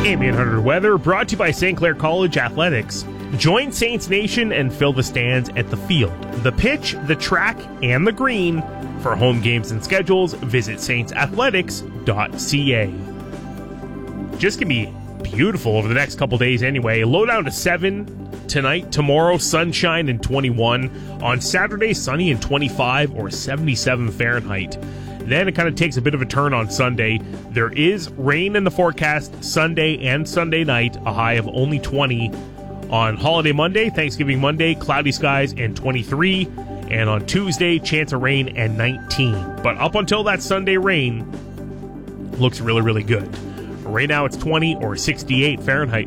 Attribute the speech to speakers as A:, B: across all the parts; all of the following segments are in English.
A: AM 800 weather brought to you by St. Clair College Athletics. Join Saints Nation and fill the stands at the field, the pitch, the track, and the green. For home games and schedules, visit saintsathletics.ca. Just gonna be beautiful over the next couple days anyway. Low down to 7 tonight, tomorrow sunshine and 21. On Saturday, sunny and 25 or 77 Fahrenheit. Then it kind of takes a bit of a turn on Sunday. There is rain in the forecast Sunday and Sunday night, a high of only 20. On holiday Monday, Thanksgiving Monday, cloudy skies and 23. And on Tuesday, chance of rain and 19. But up until that Sunday rain, looks really, really good. Right now it's 20 or 68 Fahrenheit.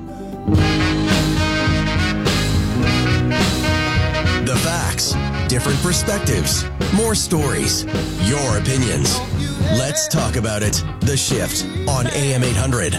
B: The facts, different perspectives, more stories, your opinions. Let's talk about it. The Shift on AM 800.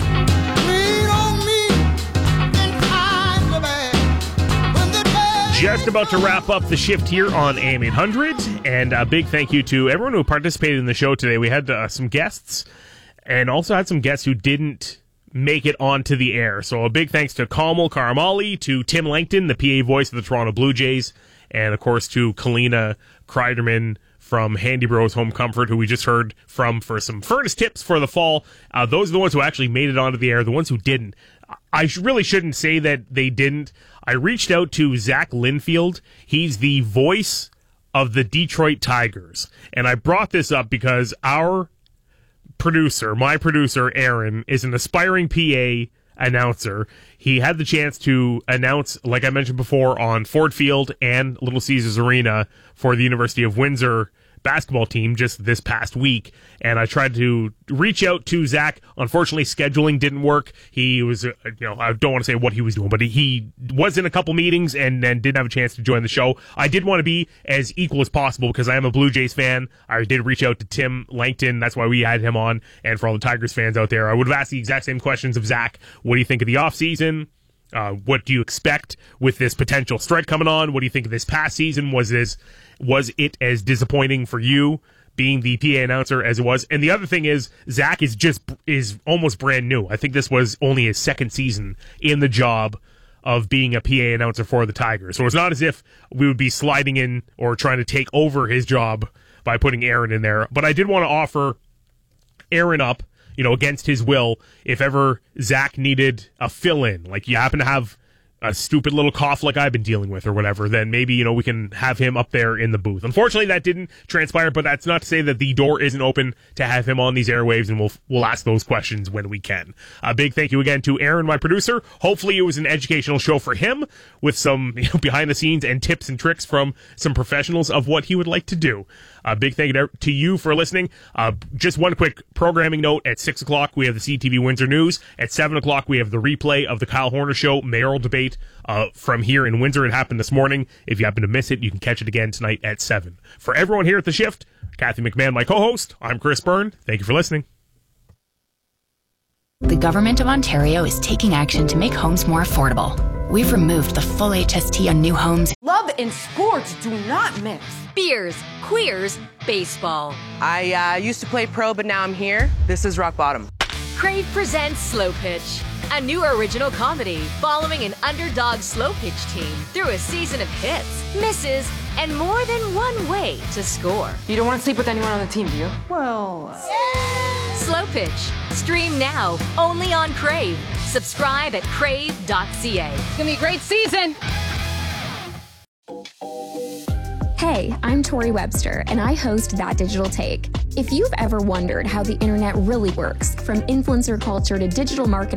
A: Just about to wrap up the shift here on AM 800, and a big thank you to everyone who participated in the show today. We had some guests, and also had some guests who didn't make it onto the air. So a big thanks to Kamal Karamali, to Tim Langton, the PA voice of the Toronto Blue Jays, and of course to Kalina Kreiderman from Handy Bros Home Comfort, who we just heard from for some furnace tips for the fall. Those are the ones who actually made it onto the air. The ones who didn't, I really shouldn't say that they didn't. I reached out to Zach Linfield. He's the voice of the Detroit Tigers. And I brought this up because our producer, my producer, Aaron, is an aspiring PA announcer. He had the chance to announce, like I mentioned before, on Ford Field and Little Caesars Arena for the University of Windsor basketball team just this past week, and I tried to reach out to Zach. Unfortunately, scheduling didn't work. He was, I don't want to say what he was doing, but he was in a couple meetings and then didn't have a chance to join the show. I did want to be as equal as possible because I am a Blue Jays fan. I did reach out to Tim Langton. That's why we had him on. And for all the Tigers fans out there, I would have asked the exact same questions of Zach. What do you think of the offseason? What do you expect with this potential strike coming on? What do you think of this past season? Was it as disappointing for you being the PA announcer as it was? And the other thing is, Zach is almost brand new. I think this was only his second season in the job of being a PA announcer for the Tigers. So it's not as if we would be sliding in or trying to take over his job by putting Aaron in there. But I did want to offer Aaron up, against his will, if ever Zach needed a fill-in, like you happen to have a stupid little cough like I've been dealing with or whatever, then maybe, we can have him up there in the booth. Unfortunately, that didn't transpire, but that's not to say that the door isn't open to have him on these airwaves, and we'll ask those questions when we can. A big thank you again to Aaron, my producer. Hopefully it was an educational show for him with some behind the scenes and tips and tricks from some professionals of what he would like to do. A big thank you to you for listening. Just one quick programming note. At 6 o'clock, we have the CTV Windsor News. At 7 o'clock, we have the replay of the Kyle Horner Show mayoral debate from here in Windsor. It happened this morning. If you happen to miss it, you can catch it again tonight at 7. For everyone here at The Shift, Kathy McMahon, my co-host, I'm Chris Byrne. Thank you for listening.
C: The Government of Ontario is taking action to make homes more affordable. We've removed the full HST on new homes.
D: Love and sports do not mix.
E: Beers, queers, baseball.
D: I used to play pro, but now I'm here. This is rock bottom.
E: Crave presents Slow Pitch, a new original comedy following an underdog slow pitch team through a season of hits, misses, and more than one way to score.
D: You don't want to sleep with anyone on the team, do you? Well...
E: Slow Pitch. Stream now, only on Crave. Subscribe at crave.ca.
D: It's gonna be a great season!
F: Hey, I'm Tori Webster, and I host That Digital Take. If you've ever wondered how the internet really works, from influencer culture to digital marketing,